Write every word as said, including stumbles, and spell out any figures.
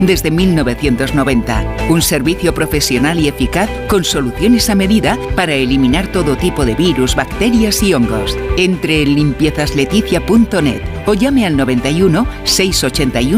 desde mil novecientos noventa. Un servicio profesional y eficaz con soluciones a medida para eliminar todo tipo de virus, bacterias y hongos. Entre en limpiezas leticia punto net o llame al noventa y uno, seiscientos ochenta y uno,